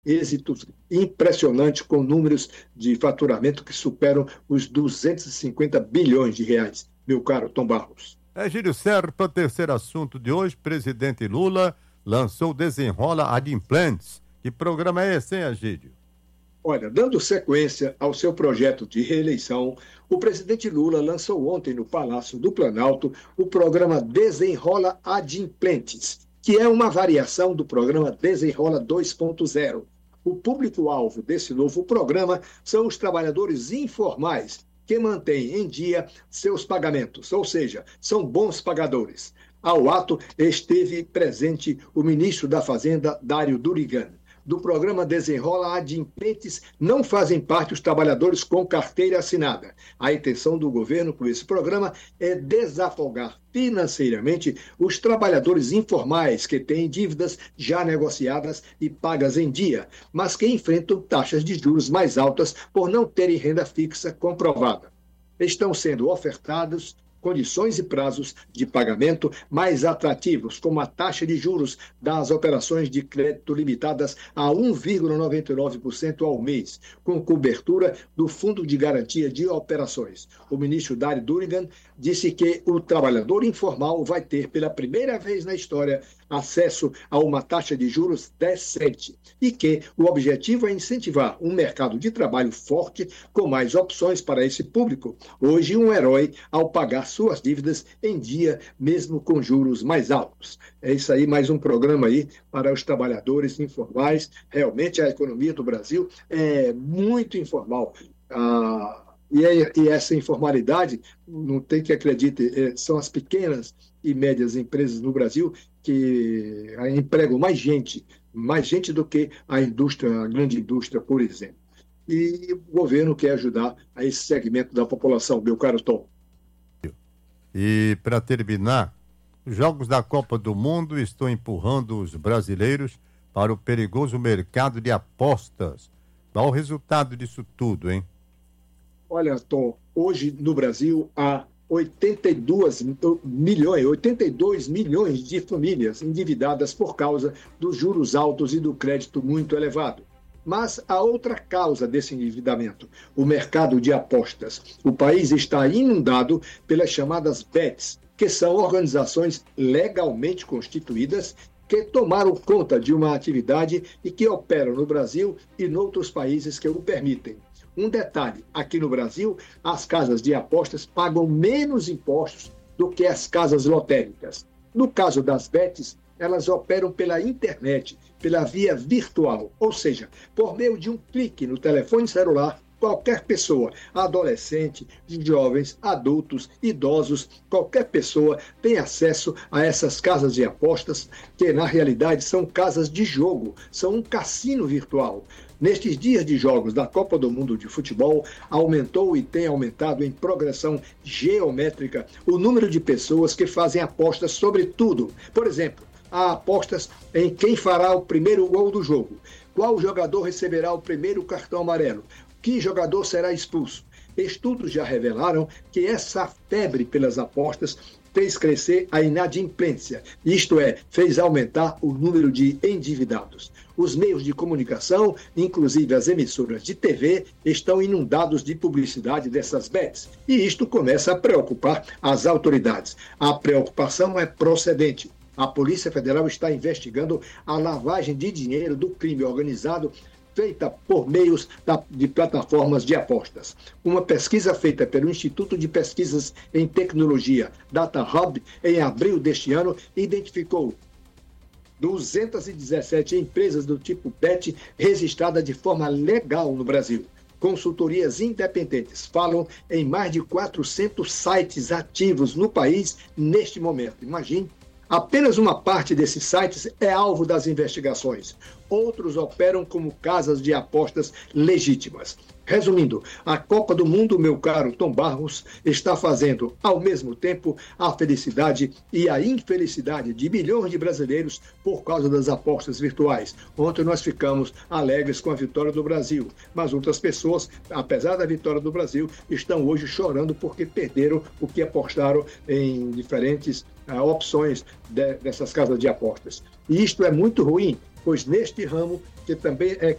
êxitos impressionantes com números de faturamento que superam os 250 bilhões de reais, meu caro Tom Barros. Egídio Serpa, terceiro assunto de hoje, presidente Lula lançou o Desenrola Adimplentes. Que programa é esse, hein, Egídio? Olha, dando sequência ao seu projeto de reeleição, o presidente Lula lançou ontem no Palácio do Planalto o programa Desenrola Adimplentes, que é uma variação do programa Desenrola 2.0. O público-alvo desse novo programa são os trabalhadores informais que mantêm em dia seus pagamentos, ou seja, são bons pagadores. Ao ato esteve presente o ministro da Fazenda, Dário Durigan. Do programa Desenrola Adimplentes não fazem parte os trabalhadores com carteira assinada. A intenção do governo com esse programa é desafogar financeiramente os trabalhadores informais que têm dívidas já negociadas e pagas em dia, mas que enfrentam taxas de juros mais altas por não terem renda fixa comprovada. Estão sendo ofertados condições e prazos de pagamento mais atrativos, como a taxa de juros das operações de crédito limitadas a 1,99% ao mês, com cobertura do Fundo de Garantia de Operações. O ministro Dário Durigan disse que o trabalhador informal vai ter, pela primeira vez na história, acesso a uma taxa de juros decente e que o objetivo é incentivar um mercado de trabalho forte com mais opções para esse público. Hoje, um herói ao pagar suas dívidas em dia, mesmo com juros mais altos. É isso aí, mais um programa aí para os trabalhadores informais. Realmente a economia do Brasil é muito informal. E essa informalidade, não tem que acreditar, são as pequenas e médias empresas no Brasil que empregam mais gente do que a indústria, a grande indústria, por exemplo. E o governo quer ajudar a esse segmento da população, meu caro Tom. E para terminar, os Jogos da Copa do Mundo estão empurrando os brasileiros para o perigoso mercado de apostas. Qual o resultado disso tudo, hein? Olha, Tom, hoje no Brasil há 82 milhões de famílias endividadas por causa dos juros altos e do crédito muito elevado. Mas há outra causa desse endividamento, o mercado de apostas. O país está inundado pelas chamadas bets, que são organizações legalmente constituídas que tomaram conta de uma atividade e que operam no Brasil e em outros países que o permitem. Um detalhe, aqui no Brasil, as casas de apostas pagam menos impostos do que as casas lotéricas. No caso das bets, elas operam pela internet, pela via virtual, ou seja, por meio de um clique no telefone celular, qualquer pessoa, adolescente, jovens, adultos, idosos, qualquer pessoa tem acesso a essas casas de apostas, que na realidade são casas de jogo, são um cassino virtual. Nestes dias de jogos da Copa do Mundo de Futebol, aumentou e tem aumentado em progressão geométrica o número de pessoas que fazem apostas sobre tudo. Por exemplo, há apostas em quem fará o primeiro gol do jogo, qual jogador receberá o primeiro cartão amarelo, que jogador será expulso. Estudos já revelaram que essa febre pelas apostas fez crescer a inadimplência, isto é, fez aumentar o número de endividados. Os meios de comunicação, inclusive as emissoras de TV, estão inundados de publicidade dessas bets, e isto começa a preocupar as autoridades. A preocupação é procedente. A Polícia Federal está investigando a lavagem de dinheiro do crime organizado feita por meios de plataformas de apostas. Uma pesquisa feita pelo Instituto de Pesquisas em Tecnologia, DataHub, em abril deste ano, identificou 217 empresas do tipo BET registradas de forma legal no Brasil. Consultorias independentes falam em mais de 400 sites ativos no país neste momento. Imagine. Apenas uma parte desses sites é alvo das investigações. Outros operam como casas de apostas legítimas. Resumindo, a Copa do Mundo, meu caro Tom Barros, está fazendo, ao mesmo tempo, a felicidade e a infelicidade de milhões de brasileiros por causa das apostas virtuais. Ontem nós ficamos alegres com a vitória do Brasil, mas outras pessoas, apesar da vitória do Brasil, estão hoje chorando porque perderam o que apostaram em diferentes opções dessas casas de apostas. E isto é muito ruim, pois neste ramo, que também é